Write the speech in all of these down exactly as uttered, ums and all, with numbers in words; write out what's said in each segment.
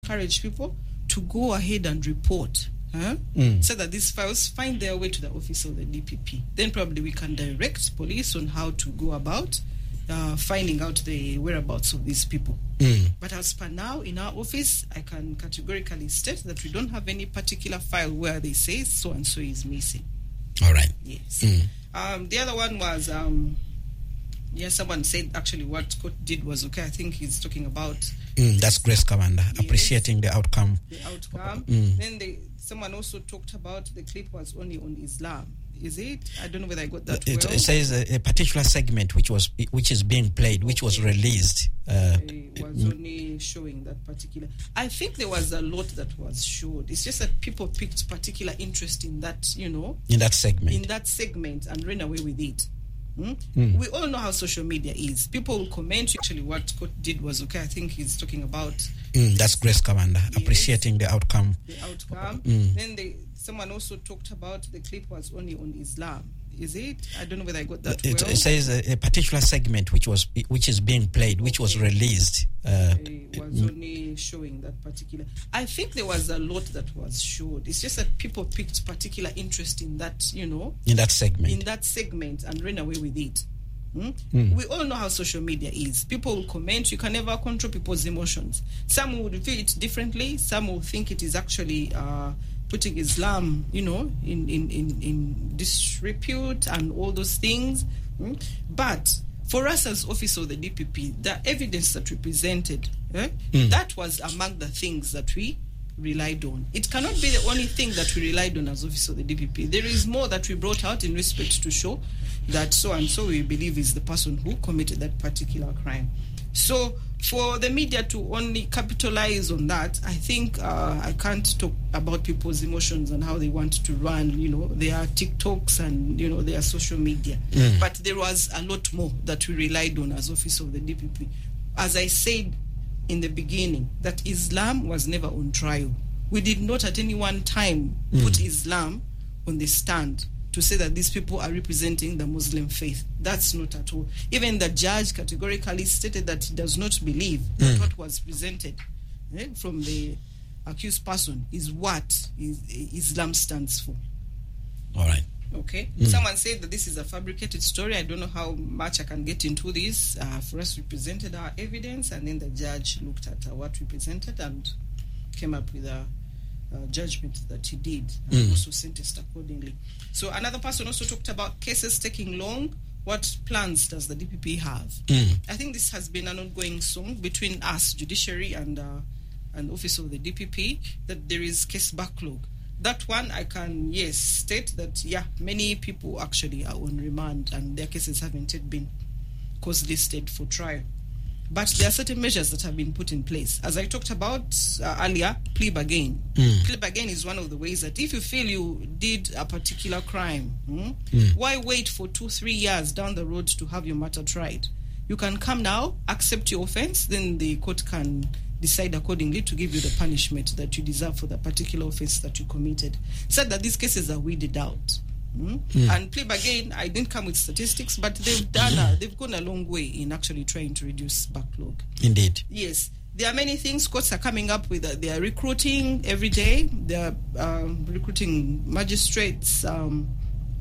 encourage people to go ahead and report. Huh? Mm. So that these files find their way to the office of the D P P. Then probably we can direct police on how to go about uh, finding out the whereabouts of these people. Mm. But as per now, in our office, I can categorically state that we don't have any particular file where they say so-and-so is missing. All right. Yes. Mm. Um, the other one was, um, yeah, someone said actually what court did was okay. I think he's talking about... Mm, that's Grace Kawanda, yes, appreciating the outcome. The outcome. Mm. Then they... Someone also talked about the clip was only on Islam. Is it? I don't know whether I got that it, well. It says a, a particular segment which was which is being played, which okay. was released. Uh, it was mm. only showing that particular. I think there was a lot that was showed. It's just that people picked particular interest in that, you know. In that segment. In that segment and ran away with it. Hmm? Mm. We all know how social media is. People will comment. Actually, what court did was okay. I think he's talking about... Mm, that's Grace Kawanda, yes, appreciating the outcome. The outcome. Mm. Then they, someone also talked about the clip was only on Islam. Is it? I don't know whether I got that it, well. It says a, a particular segment which was which is being played, which okay. was released. Uh, it was mm. only showing that particular. I think there was a lot that was showed. It's just that people picked particular interest in that, you know. In that segment. In that segment and ran away with it. Hmm? Mm. We all know how social media is. People will comment. You can never control people's emotions. Some would feel it differently. Some will think it is actually uh, putting Islam, you know, in, in, in, in disrepute and all those things. Hmm? But for us as office of the D P P, the evidence that we presented, eh, mm. that was among the things that we relied on. It cannot be the only thing that we relied on as office of the D P P. There is more that we brought out in respect to show that so and so we believe is the person who committed that particular crime. So for the media to only capitalize on that, I think uh, I can't talk about people's emotions and how they want to run, you know, their TikToks and, you know, their social media. Mm. But there was a lot more that we relied on as office of the D P P. As I said in the beginning, that Islam was never on trial. We did not at any one time mm. put Islam on the stand to say that these people are representing the Muslim faith. That's not at all. Even the judge categorically stated that he does not believe mm. that what was presented eh, from the accused person is what is, Islam stands for. All right. Okay. Mm. Someone said that this is a fabricated story. I don't know how much I can get into this. Uh, for us, we presented our evidence, and then the judge looked at uh, what we presented and came up with a Uh, judgment that he did and mm. also sentenced accordingly. So another person also talked about cases taking long. What plans does the D P P have? Mm. I think this has been an ongoing song between us, judiciary, and uh, and office of the D P P, that there is case backlog. That one I can, yes, state that, yeah, many people actually are on remand and their cases haven't yet been cause listed for trial. But there are certain measures that have been put in place. As I talked about uh, earlier, plea bargain. Mm. Plea bargain is one of the ways that if you feel you did a particular crime, hmm, mm. why wait for two, three years down the road to have your matter tried? You can come now, accept your offense, then the court can decide accordingly to give you the punishment that you deserve for the particular offense that you committed. Said that these cases are weeded out. Mm. Mm. And plea bargain, I didn't come with statistics, but they've done a, they've gone a long way in actually trying to reduce backlog. Indeed. Yes. There are many things. Courts are coming up with, uh, they are recruiting every day. They are um, recruiting magistrates, um,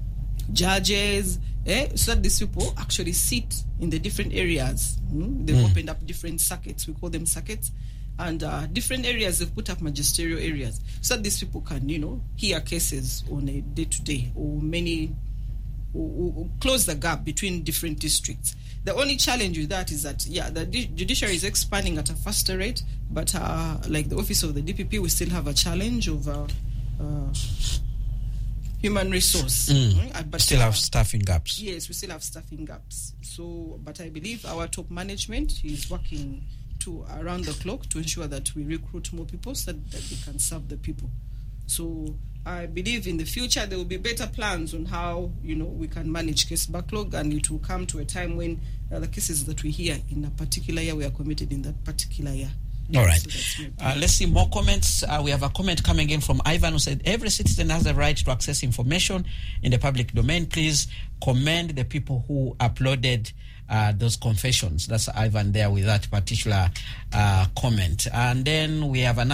judges, eh, so that these people actually sit in the different areas. Mm? They've mm. opened up different circuits. We call them circuits. And uh, different areas, they've put up magisterial areas so that these people can, you know, hear cases on a day-to-day or many, or, or close the gap between different districts. The only challenge with that is that, yeah, the judiciary is expanding at a faster rate, but uh, like the office of the D P P, we still have a challenge of uh, uh, human resource. Mm. Right? But still uh, have staffing gaps. Yes, we still have staffing gaps. So, but I believe our top management is working to around the clock to ensure that we recruit more people so that, that they can serve the people. So I believe in the future there will be better plans on how, you know, we can manage case backlog, and it will come to a time when uh, the cases that we hear in a particular year, we are committed in that particular year. All right. So uh, let's see more comments. Uh, we have a comment coming in from Ivan who said, every citizen has the right to access information in the public domain. Please commend the people who uploaded uh, those confessions. That's Ivan there with that particular uh, comment. And then we have another